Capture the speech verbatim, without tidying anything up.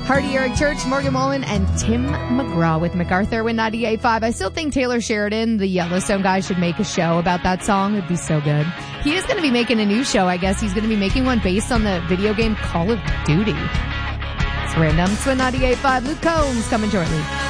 Hardy, Eric Church, Morgan Wallen, and Tim McGraw with MacArthur with ninety-eight point five. I still think Taylor Sheridan, the Yellowstone guy, should make a show about that song. It'd be so good. He is going to be making a new show, I guess. He's going to be making one based on the video game Call of Duty. It's random. It's with ninety-eight point five. Luke Combs coming shortly.